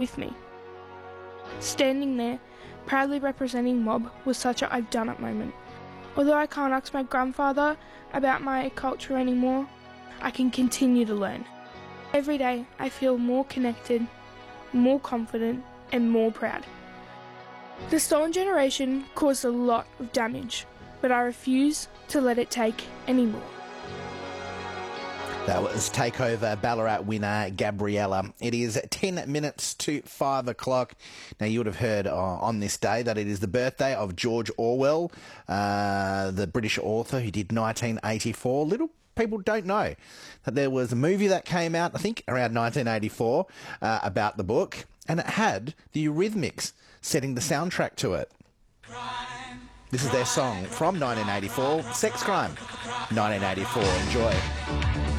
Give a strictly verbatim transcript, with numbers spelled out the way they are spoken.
with me. Standing there, proudly representing mob, was such a I've done it moment. Although I can't ask my grandfather about my culture anymore, I can continue to learn. Every day I feel more connected, more confident and more proud. The stolen generation caused a lot of damage, but I refuse to let it take any more. That was Takeover Ballarat winner Gabriella. It is ten minutes to five o'clock. Now, you would have heard uh, on this day that it is the birthday of George Orwell, uh, the British author who did nineteen eighty-four. Little people don't know that there was a movie that came out, I think, around nineteen eighty-four uh, about the book, and it had the Eurythmics setting the soundtrack to it. This is their song from nineteen eighty-four, Sex Crime, nineteen eighty-four. Enjoy.